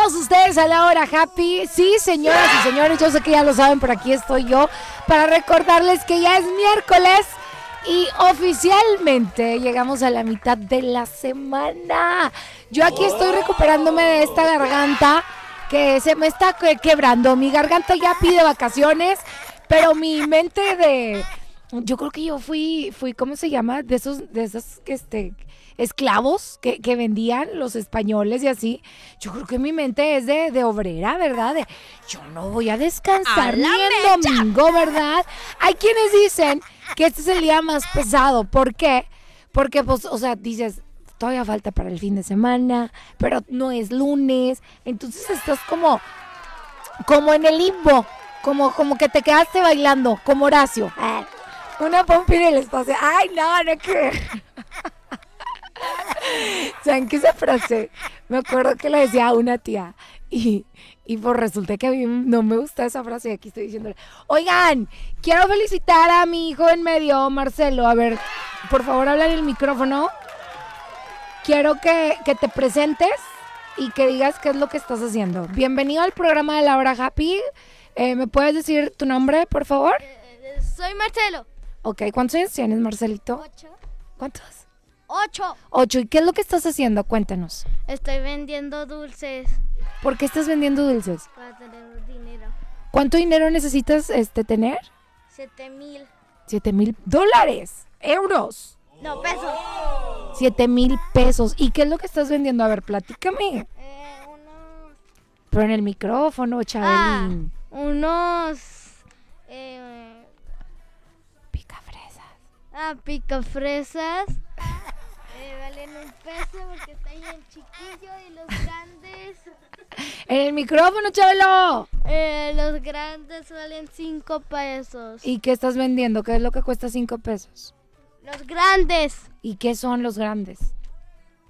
todos ustedes a la hora happy. Sí, señoras y señores, yo sé que ya lo saben, por aquí estoy yo para recordarles que ya es miércoles y oficialmente llegamos a la mitad de la semana. Yo aquí estoy recuperándome de esta garganta que se me está quebrando. Mi garganta ya pide vacaciones, pero mi mente yo creo que yo fui, ¿cómo se llama? De esos esclavos que vendían los españoles y así. Yo creo que mi mente es de obrera, ¿verdad? Yo no voy a descansar ni el domingo, ¿verdad? Hay quienes dicen que este es el día más pesado. ¿Por qué? Porque, pues, o sea, dices, todavía falta para el fin de semana, pero no es lunes. Entonces estás como en el limbo, como que te quedaste bailando, como Horacio. Una pompa en el espacio. Ay, no que... ¿Saben qué esa frase? Me acuerdo que la decía una tía y pues resulta que a mí no me gusta esa frase y aquí estoy diciéndole, oigan, quiero felicitar a mi hijo en medio, Marcelo. A ver, por favor, habla en el micrófono. Quiero que te presentes y que digas qué es lo que estás haciendo. Bienvenido al programa de la hora happy. ¿Me puedes decir tu nombre, por favor? Soy Marcelo. Ok, ¿cuántos años tienes, Marcelito? 8. ¿Cuántos? 8. 8. ¿Y qué es lo que estás haciendo? Cuéntanos. Estoy vendiendo dulces ¿Por qué estás vendiendo dulces? para tener dinero. ¿Cuánto dinero necesitas tener? 7,000. $7,000. Euros. No, pesos. 7,000 pesos. ¿Y qué es lo que estás vendiendo? A ver, platícame. Unos... Pero en el micrófono, Chabelín. Unos... Picafresas. Picafresas. Valen $1 porque están bien chiquillos y los grandes... En el micrófono, Chabelo. Los grandes valen 5 pesos. ¿Y qué estás vendiendo? ¿Qué es lo que cuesta 5 pesos? Los grandes. ¿Y qué son los grandes?